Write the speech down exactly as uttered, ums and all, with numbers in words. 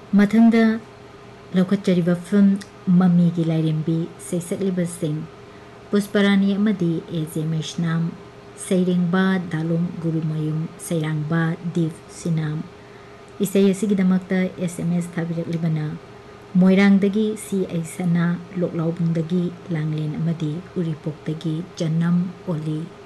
ꯃꯊꯪꯗ ꯂꯧꯈꯠꯆꯔꯤꯕ ꯐꯤꯜꯝ ꯃꯃꯤꯒꯤ ꯂꯥꯏꯔꯦꯝꯕꯤ ꯁꯩꯁꯛꯂꯤꯕꯁꯤꯡ ꯄꯨꯁꯄꯔꯥꯅꯤ ꯑꯃꯗꯤ ꯑꯦ ꯖꯦ ꯃꯩꯁꯅꯥꯝ, ꯁꯩꯔꯦꯡꯕ ꯗꯥꯂꯣꯝ ꯒꯨꯔꯨꯃꯌꯨꯝ, ꯁꯩꯔꯥꯡꯕ ꯗꯤꯞ ꯁꯤꯅꯥꯝ. ꯏꯁꯩ ꯑꯁꯤꯒꯤꯗꯃꯛꯇ ꯑꯦꯁ ꯑꯦꯝ ꯑꯦꯁ ꯊꯥꯕꯤꯔꯛꯂꯤꯕꯅ ꯃꯣꯏꯔꯥꯡꯗꯒꯤ ꯁꯤ ꯑꯩꯁꯅꯥ, ꯂꯣꯛꯂꯥꯎꯕꯨꯡꯗꯒꯤ ꯂꯥꯡꯂꯦꯟ ꯑꯃꯗꯤ ꯎꯔꯤꯄꯣꯛꯇꯒꯤ ꯆꯅꯝ ꯑꯣꯂꯤ.